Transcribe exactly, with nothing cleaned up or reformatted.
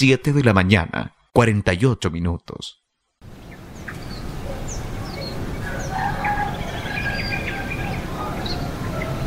siete de la mañana, cuarenta y ocho minutos.